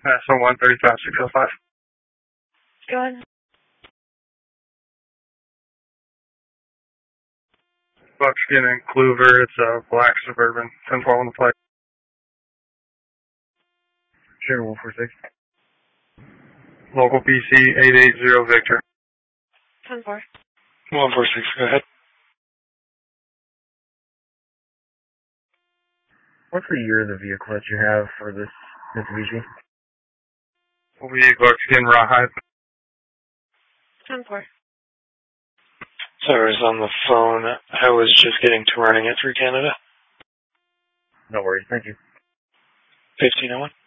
So 135-605. Go ahead. Buckskin and Clover. It's a black Suburban. 10-12 on the plate. Sure, 146. Local PC 880 Victor. 10-4. 146, go ahead. What's the year of the vehicle that you have for this Mitsubishi? Will be Buckskin Rawhide. 10-4. Sorry, I was on the phone. I was just getting to running it through Canada. No worries, thank you. 1501.